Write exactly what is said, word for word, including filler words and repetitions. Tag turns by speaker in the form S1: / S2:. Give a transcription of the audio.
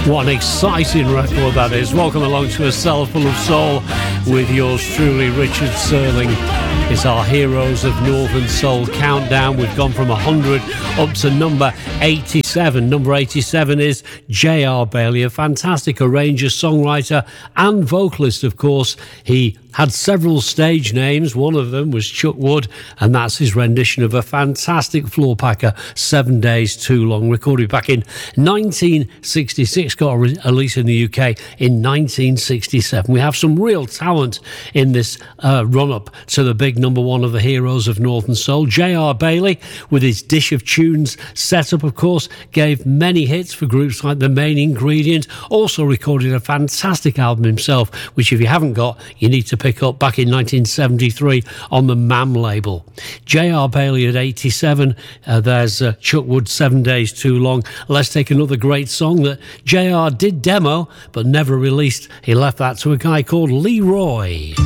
S1: What an exciting record that is. Welcome along to A Cell Full of Soul with yours truly, Richard Serling. It's our Heroes of Northern Soul countdown. We've gone from one hundred up to number eighty-seven. Number eighty-seven is J R. Bailey, a fantastic arranger, songwriter and vocalist, of course. He had several stage names. One of them was Chuck Wood, and that's his rendition of a fantastic floor packer, Seven Days Too Long, recorded back in nineteen sixty-six, got a release in the U K in nineteen sixty-seven. We have some real talent in this uh, run-up to the big number one of the Heroes of Northern Soul. J R. Bailey, with his Dish of Tunes setup, of course, gave many hits for groups like The Main Ingredient. Also recorded a fantastic album himself, which if you haven't got, you need to pick up, back in nineteen seventy-three on the Mam label. J R. Bailey at eighty-seven. Uh, there's uh, Chuck Wood, Seven Days Too Long. Let's take another great song that J R did demo but never released. He left that to a guy called Leroy.